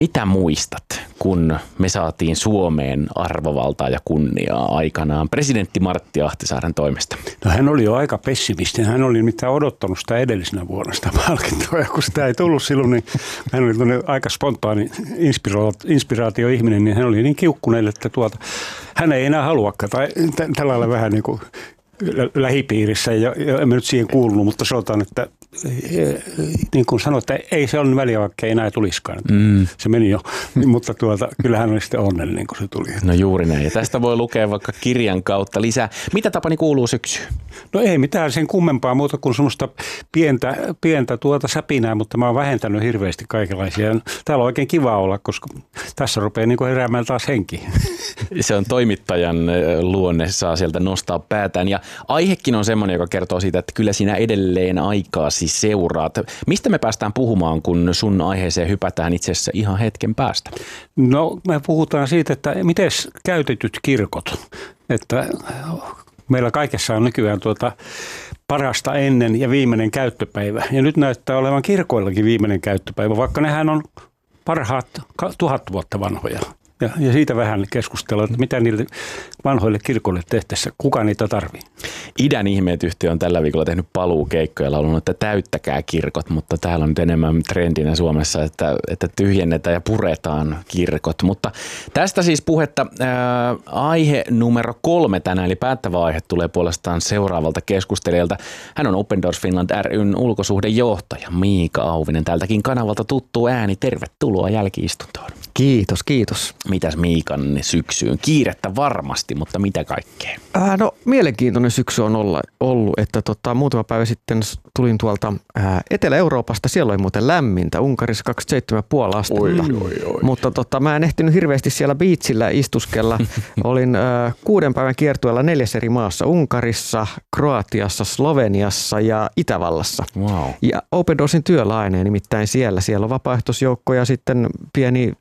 Mitä muistat, kun me saatiin Suomeen arvovaltaa ja kunniaa aikanaan presidentti Martti Ahtisaaren toimesta? No hän oli jo aika pessimistinen. Hän oli mitään odottanut sitä edellisenä vuonna sitä palkintoa. Ja kun sitä ei tullut silloin, niin hän oli aika spontaani inspiraatioihminen, niin hän oli niin kiukkuneille, että hän ei enää haluakaan. Tai tällä lailla vähän niin kuin lähipiirissä ja en mä nyt siihen kuulunut, mutta sanotaan, että niin kuin sanoin, että ei se ole väliä, vaikka ei enää tulisikaan. Se meni jo, mutta kyllä hän oli sitten onnellinen, kun se tuli. No juuri näin. Ja tästä voi lukea vaikka kirjan kautta lisää. Mitä Tapani kuuluu syksyyn? No ei mitään sen kummempaa muuta kuin semmoista pientä säpinää, mutta mä oon vähentänyt hirveästi kaikenlaisia. Täällä on oikein kiva olla, koska tässä rupeaa niin kuin heräämään taas henki. Se on toimittajan luonne, saa sieltä nostaa päätään. Ja aihekin on semmoinen, joka kertoo siitä, että kyllä sinä edelleen aikaasi seuraat. Mistä me päästään puhumaan, kun sun aiheeseen hypätään itse asiassa ihan hetken päästä? No me puhutaan siitä, että miten käytetyt kirkot, että meillä kaikessa on nykyään parasta ennen ja viimeinen käyttöpäivä. Ja nyt näyttää olevan kirkoillakin viimeinen käyttöpäivä, vaikka nehän on parhaat 1000 vuotta vanhoja. Ja siitä vähän keskustellaan, että mitä niille vanhoille kirkoille tehtäessä, kuka niitä tarvii. Idän ihmeet-yhtiö on tällä viikolla tehnyt paluukeikkoja ja laulunut, että täyttäkää kirkot, mutta täällä on nyt enemmän trendinä Suomessa, että tyhjennetään ja puretaan kirkot. Mutta tästä siis puhetta aihe numero 3 tänään, eli päättävä aihe tulee puolestaan seuraavalta keskustelijalta. Hän on Open Doors Finland ry:n ulkosuhdejohtaja Miika Auvinen. Tältäkin kanavalta tuttu ääni. Tervetuloa jälki-istuntoon. Kiitos. Mitäs Miikan syksyyn? Kiirettä varmasti, mutta mitä kaikkea? No mielenkiintoinen syksy on ollut, että muutama päivä sitten tulin tuolta Etelä-Euroopasta. Siellä oli muuten lämmintä, Unkarissa 27,5 astetta. Mutta mä en ehtinyt hirveästi siellä beachillä istuskella. Olin 6 päivän kiertueella 4 eri maassa, Unkarissa, Kroatiassa, Sloveniassa ja Itävallassa. Wow. Ja Open Doorsin työlainen nimittäin siellä. Siellä on vapaaehtoisjoukko ja sitten pieni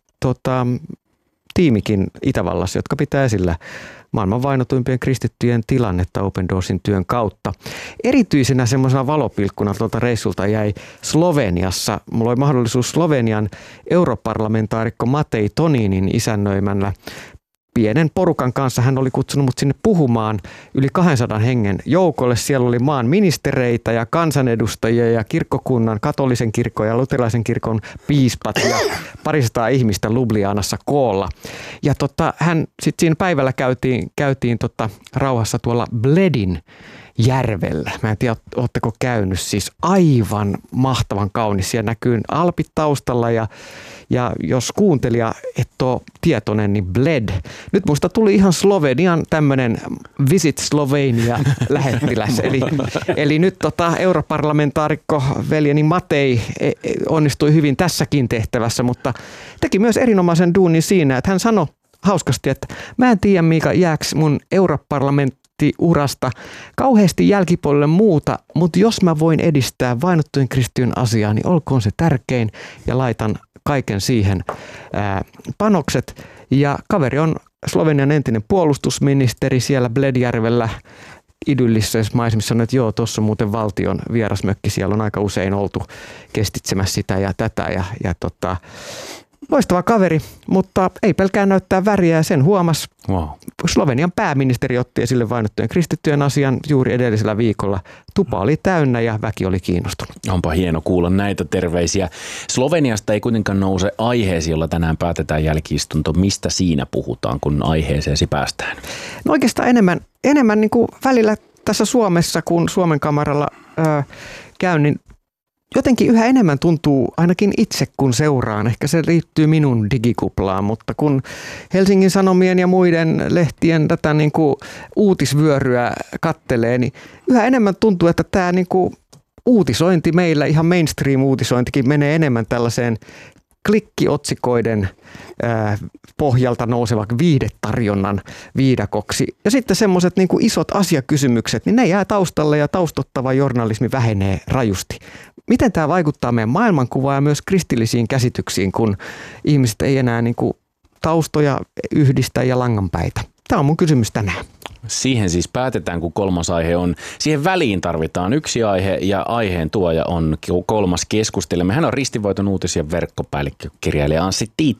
tiimikin Itävallassa, jotka pitää esillä maailman vainotuimpien kristittyjen tilannetta Open Doorsin työn kautta. Erityisenä semmoisena valopilkkuna tuolta reissulta jäi Sloveniassa. Mulla oli mahdollisuus Slovenian europarlamentaarikko Matei Toninin isännöimällä pienen porukan kanssa. Hän oli kutsunut mut sinne puhumaan yli 200 hengen joukolle. Siellä oli maan ministereitä ja kansanedustajia ja kirkkokunnan, katolisen kirkon ja luterilaisen kirkon piispat ja parisataa ihmistä Ljubljanassa koolla. Ja hän sitten siinä päivällä käytiin rauhassa tuolla Bledin järvellä. Mä en tiedä, ootteko käynyt, siis aivan mahtavan kaunis. Siellä näkyy alpit taustalla ja jos kuuntelija et ole tietoinen, niin Bled. Nyt musta tuli ihan Slovenian tämmönen Visit Slovenia lähettiläs. Eli nyt europarlamentaarikko veljeni Matei onnistui hyvin tässäkin tehtävässä, mutta teki myös erinomaisen duunin siinä, että hän sanoi hauskasti, että mä en tiedä Miika, jääks mun europarlamenttiurasta kauheasti jälkipuolelle muuta, mutta jos mä voin edistää vainottujen kristittyjen asiaa, niin olkoon se tärkein ja laitan kaiken siihen panokset. Ja kaveri on Slovenian entinen puolustusministeri siellä Bledjärvellä idyllisessä maisemissa, että joo, tuossa on muuten valtion vierasmökki, siellä on aika usein oltu kestitsemässä sitä ja tätä ja loistava kaveri, mutta ei pelkää näyttää väriä ja sen huomasi. Wow. Slovenian pääministeri otti esille vainottujen kristittyjen asian juuri edellisellä viikolla. Tupa oli täynnä ja väki oli kiinnostunut. Onpa hieno kuulla näitä terveisiä. Sloveniasta ei kuitenkaan nouse aiheesi, jolla tänään päätetään jälki-istunto. Mistä siinä puhutaan, kun aiheeseesi päästään? No oikeastaan enemmän niin kuin välillä tässä Suomessa, kun Suomen kamaralla käyn, niin jotenkin yhä enemmän tuntuu, ainakin itse kun seuraan, ehkä se liittyy minun digikuplaan, mutta kun Helsingin Sanomien ja muiden lehtien tätä niin kuin uutisvyöryä kattelee, niin yhä enemmän tuntuu, että tämä niin kuin uutisointi meillä, ihan mainstream-uutisointikin menee enemmän tällaiseen klikkiotsikoiden pohjalta nousevan viihdetarjonnan viidakoksi. Ja sitten semmoiset niin kuin isot asiakysymykset, niin ne jää taustalle ja taustottava journalismi vähenee rajusti. Miten tämä vaikuttaa meidän maailmankuvaan ja myös kristillisiin käsityksiin, kun ihmiset ei enää niin kuin taustoja yhdistä ja langanpäitä? Tämä on mun kysymys tänään. Siihen siis päätetään, kun kolmas aihe on. Siihen väliin tarvitaan yksi aihe ja aiheen tuoja on kolmas keskustelemme. Hän on Ristivoiton uutisia verkkopäällikkö, kirjailija Anssi